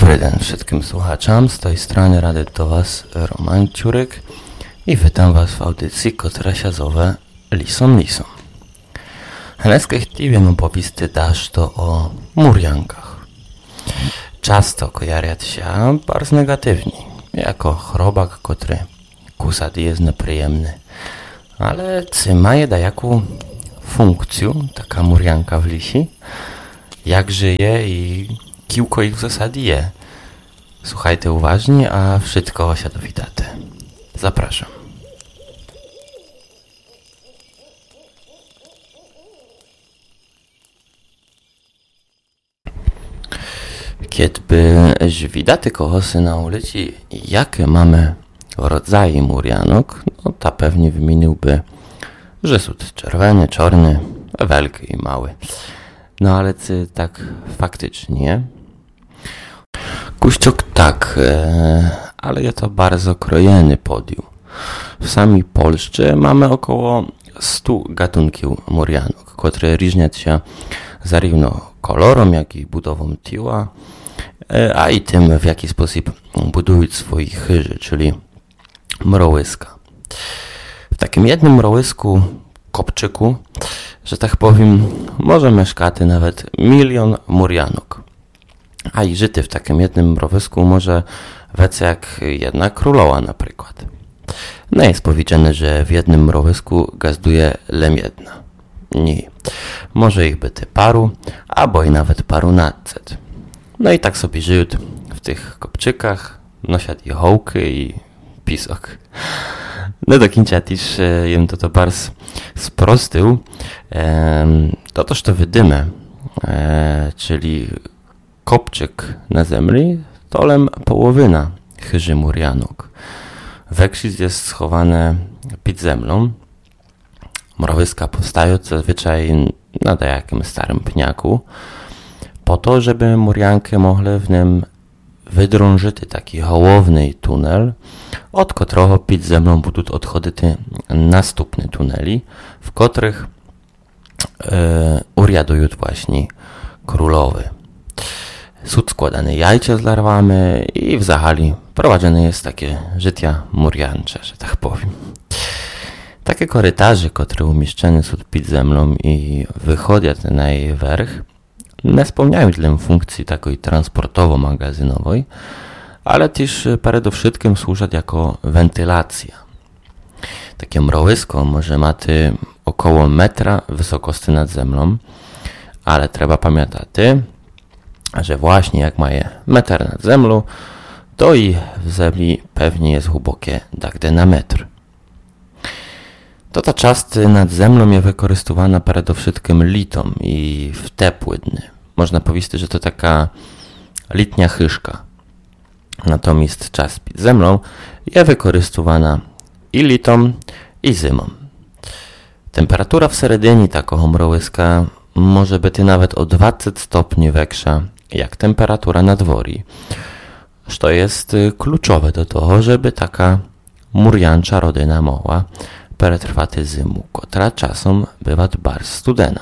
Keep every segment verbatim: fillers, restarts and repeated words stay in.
Dobry dzień wszystkim słuchaczom, z tej strony rady do Was Roman Ciurek i witam Was w audycji, która się zowie Lisom Lisom. Dneska chciałem opowiedzieć też to o murjankach. Często kojarzą się bardzo negatywnie, jako chorobak, który kusat jest nieprzyjemny. Ale czy ma je jaką funkcję taka murjanka w lisi? Jak żyje i kiłko ich w zasadzie je? Słuchajcie uważnie, a wszystko się dowiecie. Zapraszam. Kiedy widaty kohosy na ulicy, jakie mamy rodzaje murjanok, no to pewnie wymieniłby, że są czerwony, czarny, wielki i mały. No ale czy tak faktycznie? Kuściok tak, e, ale jest to bardzo krojony podium. W samej Polsce mamy około stu gatunków murjanok, które różnią się zarówno kolorem, jak i budową tyła, e, a i tym, w jaki sposób budują swoje chyży, czyli mrołyska. W takim jednym mrołysku, kopczyku, że tak powiem, może mieszkać nawet milion murjanok. A i żyty w takim jednym mrołysku może wec jak jedna królowa na przykład. No jest powiedziane, że w jednym mrołysku gazduje lem jedna. Nie. Może ich być paru, albo i nawet paru nadset. No i tak sobie żyją w tych kopczykach, nosią i hołky i pisok. No do końca też jem to to bardzo sprostył. To toż to wydymę, e, czyli kopczyk na zemli, to lem połowina chyży murjanok. Wekszyc jest schowane pod zemlą. Mrowyska powstają zazwyczaj na jakim starym pniaku, po to, żeby murjanki mogły w nim wydrążyć taki hołowny tunel, od którego pod zemlą będą odchodzić następne tuneli, w których e, uriadują właśnie królowy. Są składane jajce z larwami i w zahali prowadzone jest takie życie murjancze, że tak powiem. Takie korytarze, które umieszczone są pod zemlą i wychodzą na jej werch, nie spełniają dla funkcji takiej transportowo-magazynowej, ale też przede wszystkim służą jako wentylacja. Takie mrołysko może mieć około metra wysokości nad zemlą, ale trzeba pamiętać, że właśnie jak ma je metr nad zemlą, to i w zemli pewnie jest głębokie tak na metr. To ta część nad zemlą jest wykorzystywana przede wszystkim litom i w ciepłe dni. Można powiedzieć, że to taka litnia chyżka. Natomiast czas pod zemlą jest wykorzystywana i litom, i zimą. Temperatura w seredinie takiego mrołyska może być nawet o dwadzieścia stopni większa jak temperatura na dworze. To jest kluczowe do tego, żeby taka murjancza rodyna mogła przetrwać zimę, która czasem bywa bardzo studena.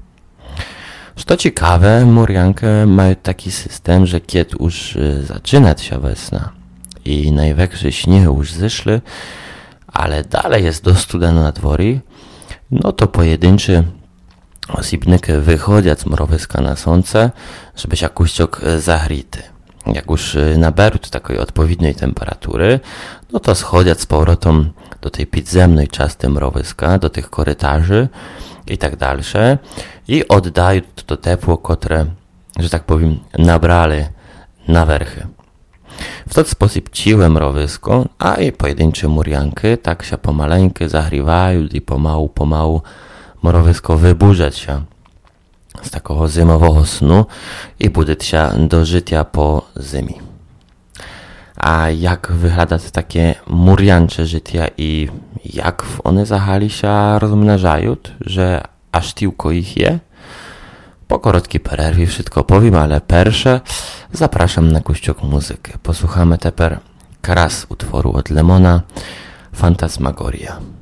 Co ciekawe, murjanki mają taki system, że kiedy już zaczyna się wiosna i największe śniegi już zeszły, ale dalej jest do studeno na dworze, no to pojedynczy osobniki wychodzą z mrowyska na słońce, żeby się kuściok zahrity. Jak już naberą takiej odpowiedniej temperatury, no to schodzą z powrotem do tej podzemnej części mrowyska, do tych korytarzy i tak dalsze i oddają to ciepło, które, że tak powiem, nabrali na werchy. W ten sposób ciłe mrowysko, a i pojedyncze murjanki tak się pomaleńkie zagrywają i pomału, pomału mrowysko wyburzać się z takiego zimowego snu i budzić się do życia po zimie. A jak wygląda takie murjancze życie i jak one zahali się rozmnażają, że aż tylko ich je? Po krótkiej przerwie wszystko powiem, ale pierwsze zapraszam na kuściok muzykę. Posłuchamy teraz kras utworu od Lemona, Fantasmagoria.